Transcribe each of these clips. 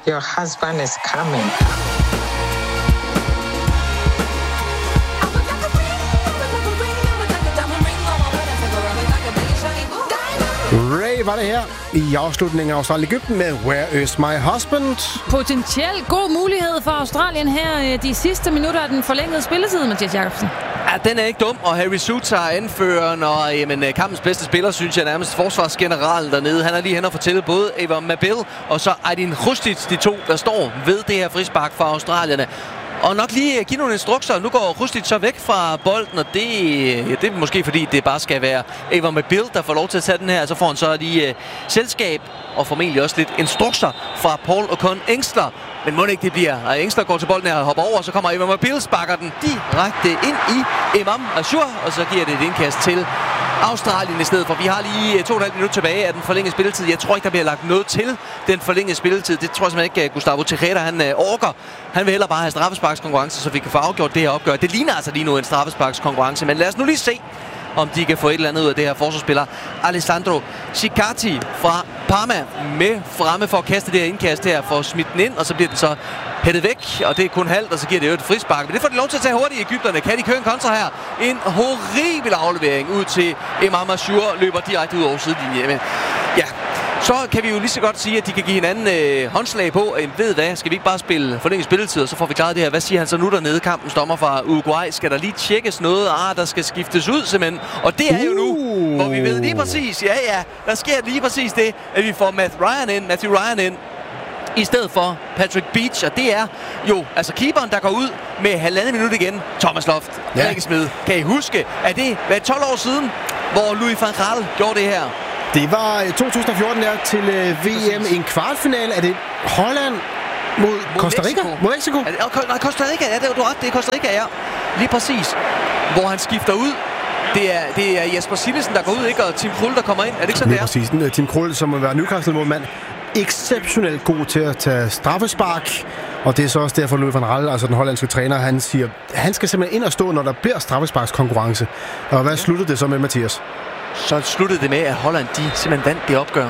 Your husband is coming. Ray var det her i afslutningen af Australien-Egypten med Where is my husband? Potentielt god mulighed for Australien her de sidste minutter af den forlængede spilletid, Mathias Jacobsen. Ja, den er ikke dum, og Harry Souttar anføreren og kampens bedste spiller, synes jeg nærmest forsvarsgeneralen dernede. Han er lige hen og fortælle både Evan Mabil og så Aydin Khrustic, de to, der står ved det her frispark for australierne. Og nok lige give nogle instrukser. Nu går Khrustic så væk fra bolden, og det er måske fordi, det bare skal være Evan Mabil, der får lov til at tage den her. Så får han så lige selskab og formentlig også lidt instrukser fra Paul Okon Engsler. Men må det ikke det bliver. Og Engsler går til bolden her og hopper over, så kommer Evan Mabil, sparker den direkte ind i Imam Ashur, og så giver det et indkast til Australien i stedet for. Vi har lige 2,5 minutter tilbage af den forlængede spilletid. Jeg tror ikke, der bliver lagt noget til den forlængede spilletid. Det tror jeg simpelthen ikke, Gustavo Tejeda han orker. Han vil hellere bare have straffesparkskonkurrence, så vi kan få afgjort det her opgør. Det ligner altså lige nu en straffesparkskonkurrence, men lad os nu lige se, om de kan få et eller andet ud af det her forsvarsspiller. Alessandro Ciccardi fra Parma med fremme for at kaste det her indkast her, for at smide den ind, og så bliver den så hættet væk, og det er kun halvt, og så giver det jo et frispark. Men det får de lov til at tage hurtigt i Egypterne. Kan de køre en kontra her? En horribel aflevering ud til Imam Ashur, løber direkte ud over sidelinjen. Men ja, så kan vi jo lige så godt sige, at de kan give hinanden håndslag på. Ved hvad, skal vi ikke bare spille forlænget spilletid, og så får vi klaret det her. Hvad siger han så nu dernede? Kampens dommer fra Uruguay. Skal der lige tjekkes noget? Der skal skiftes ud simpelthen. Og det er jo nu, hvor vi ved lige præcis, ja, der sker lige præcis det, at vi får Matthew Ryan ind, i stedet for Patrick Beach, og det er jo altså keeperen, der går ud med 1,5 minut igen. Thomas Loft, Rikkesmed. Kan I huske, at det var 12 år siden, hvor Louis van Gaal gjorde det her? Det var 2014 der til VM i en kvartfinale. Er det Holland mod Costa Rica? Mod Mexico? Nej, Costa Rica, ja, det er du ret. Det er Costa Rica, ja. Lige præcis. Hvor han skifter ud. Det er Jesper Sillesen, der går ud, ikke? Og Tim Krul, der kommer ind. Er det ikke sådan, det er? Præcis. Tim Krul, som må være Newcastle-målmand, exceptionelt god til at tage straffespark. Og det er så også derfor, Louis van Gaal, altså den hollandske træner, han siger, han skal simpelthen ind og stå, når der bliver straffesparkskonkurrence. Og hvad sluttede det så med, Mathias? Så sluttede det med, at Holland, de simpelthen vandt det opgør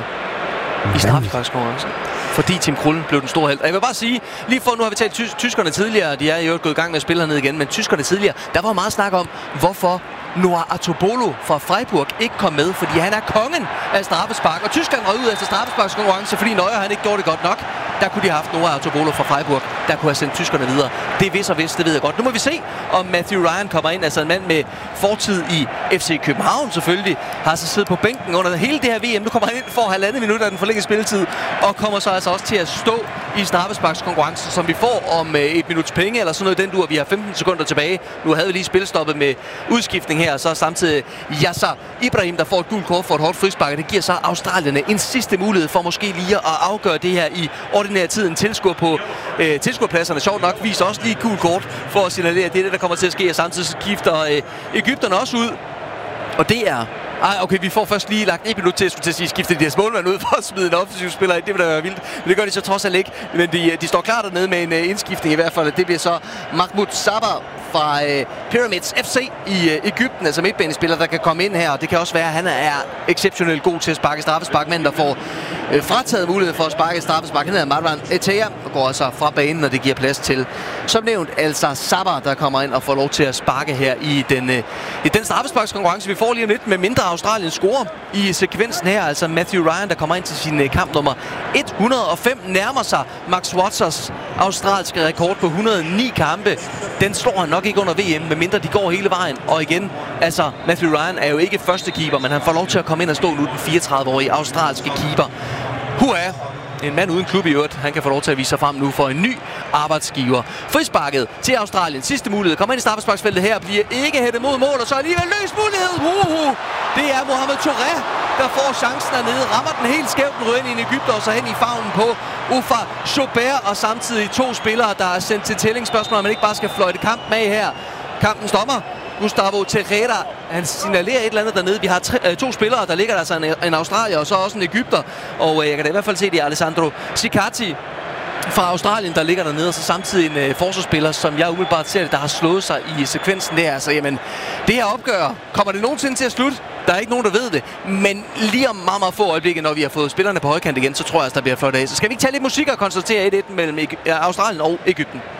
i straffesparkskonkurrence. Fordi Tim Krul blev den store held. Og jeg vil bare sige, lige for nu har vi talt tyskerne tidligere, de er jo gået i gang med at spille hernede igen, men tyskerne tidligere, der var meget snak om, hvorfor Noah Artobolo fra Freiburg ikke kom med, fordi han er kongen af straffespark. Og Tyskland røg ud efter straffesparkskonkurrence, fordi Neuer han ikke gjorde det godt nok. Der kunne de have haft Noah Artobolo fra Freiburg, der kunne have sendt tyskerne videre. Det er vis og vis, det ved jeg godt. Nu må vi se, om Matthew Ryan kommer ind, altså en mand med fortid i FC København selvfølgelig, har så siddet på bænken under hele det her VM. Nu kommer han ind for 1,5 minutter af den forlængede spilletid, og kommer så altså også til at stå i straffesparkskonkurrencen, som vi får om 1 minuts penge, eller sådan noget den dur. Vi har 15 sekunder tilbage. Nu havde vi lige spilstoppet med udskiftning her, og så samtidig Yasser Ibrahim, der får et gult kort for et hårdt frispark, og det giver så australierne en sidste mulighed for måske lige at afgøre det her i ordinær tid. En tilskuer på tilskuerpladserne, sjovt nok, viser også lige et gult kort for at signalere, at det er det, der kommer til at ske, og samtidig skifter Egypterne også ud. Og det er... okay, vi får først lige lagt 1 minut til at skifte deres målmand ud for at smide en offensiv spiller ind. Det vil da være vildt. Men det gør de så trods alt ikke. Men de står klar dernede med en indskiftning i hvert fald. Det bliver så Mahmoud Sabar fra Pyramids FC i Egypten, altså midtbanespiller, der kan komme ind her. Og det kan også være, at han er exceptionelt god til at sparke straffespark, men der får frataget mulighed for at sparke straffespark. Han hedder Marwan Etea og går altså fra banen, når det giver plads til, som nævnt, altså Sabar, der kommer ind og får lov til at sparke her i den straffesparkskonkurrence. Vi får lige om lidt med mindre Australien scorer i sekvensen her. Altså Matthew Ryan, der kommer ind til sin kamp nummer 105, nærmer sig Max Watsers australske rekord på 109 kampe. Den slår han nok ikke under VM, medmindre de går hele vejen. Og igen, altså Matthew Ryan er jo ikke første keeper, men han får lov til at komme ind og stå nu, den 34-årige australske keeper. Hurra! En mand uden klub i øvrigt. Han kan få lov til at vise sig frem nu for en ny arbejdsgiver. Frisparket til Australien. Sidste mulighed. Kommer ind i straffesparksfeltet her. Bliver ikke hættet mod mål, og så alligevel løs mulighed. Det er Mohamed Touré, der får chancen dernede. Rammer den helt skævt, den røde ind i en Egypter, og så hen i favnen på Ufa Joubert. Og samtidig 2 spillere, der er sendt til tællingsspørgsmål, man ikke bare skal fløjte kamp med her. Kampens dommer, Gustavo Tejeda, han signalerer et eller andet dernede. Vi har 2 spillere, der ligger der altså en australier og så også en egypter. Og jeg kan da i hvert fald se, det er Alessandro Ciccardi fra Australien, der ligger dernede. Og så samtidig en forsvarsspiller, som jeg umiddelbart ser det, der har slået sig i sekvensen der. Altså, jamen, det her opgør, kommer det nogensinde til at slutte? Der er ikke nogen, der ved det. Men lige om meget, meget få øjeblikke, når vi har fået spillerne på højkant igen, så tror jeg, at der bliver flot af. Så skal vi ikke tage lidt musik og konstatere 1-1 mellem Australien og Egypten?